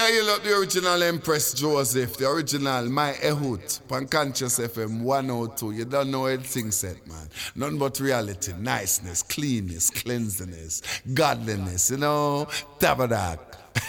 you look the original Empress Joseph, the original My Ehud, Panconscious FM 102. You don't know anything set, man. Nothing but reality, niceness, cleanness, cleanliness, godliness, you know, tabernacle.